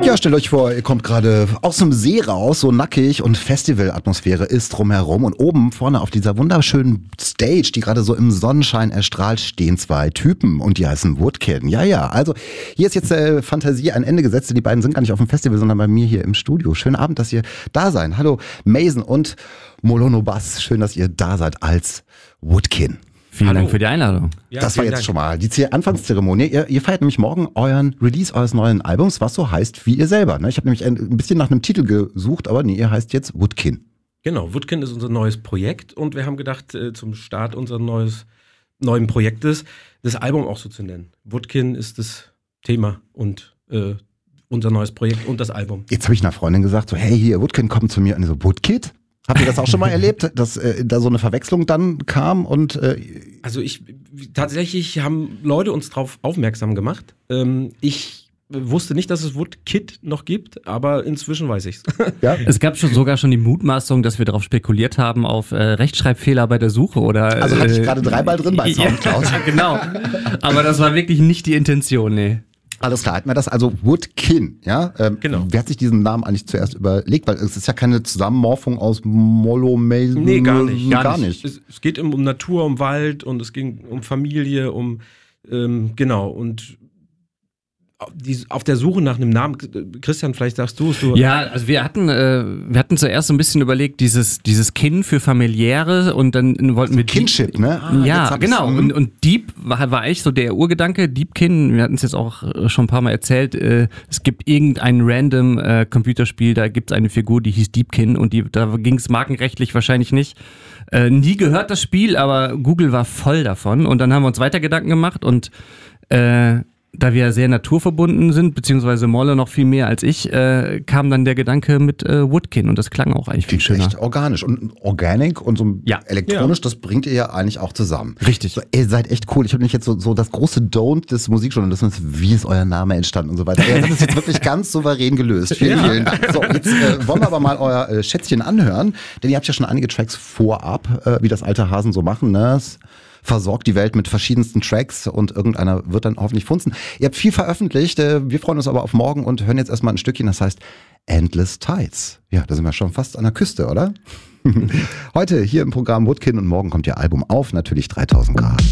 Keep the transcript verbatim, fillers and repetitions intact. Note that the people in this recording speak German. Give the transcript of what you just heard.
Ja, stellt euch vor, ihr kommt gerade aus dem See raus, so nackig und Festivalatmosphäre ist drumherum und oben vorne auf dieser wunderschönen Stage, die gerade so im Sonnenschein erstrahlt, stehen zwei Typen und die heißen Woodkin. Ja, ja, also hier ist jetzt äh, Fantasie ein Ende gesetzt. Die beiden sind gar nicht auf dem Festival, sondern bei mir hier im Studio. Schönen Abend, dass ihr da seid. Hallo Mason und Molono Bass. Schön, dass ihr da seid als Woodkin. Vielen Hallo. Dank für die Einladung. Ja, das war jetzt Dank. schon mal die Z- Anfangszeremonie. Ihr, ihr feiert nämlich morgen euren Release eures neuen Albums, was so heißt wie ihr selber. Ne? Ich habe nämlich ein, ein bisschen nach einem Titel gesucht, aber nee, ihr heißt jetzt Woodkin. Genau, Woodkin ist unser neues Projekt und wir haben gedacht, äh, zum Start unseres neues, neuen Projektes, das Album auch so zu nennen. Woodkin ist das Thema und äh, unser neues Projekt und das Album. Jetzt habe ich einer Freundin gesagt, so hey, hier, Woodkin, komm zu mir. Und die so, Woodkid? Habt ihr das auch schon mal erlebt, dass äh, da so eine Verwechslung dann kam? Und äh, Also ich, tatsächlich haben Leute uns darauf aufmerksam gemacht. Ähm, ich wusste nicht, dass es Woodkid noch gibt, aber inzwischen weiß ich's. ja, Es gab schon sogar schon die Mutmaßung, dass wir darauf spekuliert haben auf äh, Rechtschreibfehler bei der Suche oder. also hatte ich äh, gerade dreimal drin bei Soundcloud. Ja, genau. Aber das war wirklich nicht die Intention, nee. Alles klar, hatten wir das also Woodkin, ja? Ähm, Genau. Wer hat sich diesen Namen eigentlich zuerst überlegt? Weil es ist ja keine Zusammenmorphung aus Mollo, Mason. Nee, gar nicht. Gar nicht. Es, es geht um, um Natur, um Wald und es ging um Familie, um ähm, genau und die, auf der Suche nach einem Namen. Christian, vielleicht sagst du es. Du Ja, also wir hatten, äh, wir hatten zuerst so ein bisschen überlegt, dieses, dieses Kin für Familiäre und dann wollten wir Kinship, ne? Ah, jetzt ja, hab ich's. genau. Mhm. Und, und Deep war, war eigentlich so der Urgedanke. Deepkin, wir hatten es jetzt auch äh, schon ein paar Mal erzählt, äh, es gibt irgendein random äh, Computerspiel, da gibt es eine Figur, die hieß Deepkin und die, da ging es markenrechtlich wahrscheinlich nicht. Äh, nie gehört das Spiel, aber Google war voll davon. Und dann haben wir uns weiter Gedanken gemacht und äh, da wir sehr naturverbunden sind, beziehungsweise Molle noch viel mehr als ich, äh, kam dann der Gedanke mit äh, Woodkin und das klang auch eigentlich viel Klingt schöner. echt organisch und Organic und so Ja. elektronisch, das bringt ihr ja eigentlich auch zusammen. Richtig. So, ihr seid echt cool. Ich habe nämlich jetzt so, so das große Don't des Musikjournalismus, wie ist euer Name entstanden und so weiter. Ihr habt das jetzt wirklich ganz souverän gelöst. Vielen, Ja. vielen Dank. So, jetzt äh, wollen wir aber mal euer äh, Schätzchen anhören, denn ihr habt ja schon einige Tracks vorab, äh, wie das alte Hasen so machen, ne? Es versorgt die Welt mit verschiedensten Tracks und irgendeiner wird dann hoffentlich funzen. Ihr habt viel veröffentlicht, äh, wir freuen uns aber auf morgen und hören jetzt erstmal ein Stückchen, das heißt Endless Tides. Ja, da sind wir schon fast an der Küste, oder? Heute hier im Programm Woodkin und morgen kommt ihr Album auf, natürlich dreitausend Grad.